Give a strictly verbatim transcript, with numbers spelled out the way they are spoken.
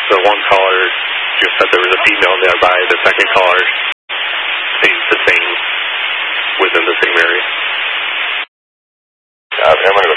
the one caller just said there was a female nearby. The second caller stays the same within the same area. Uh, I'm going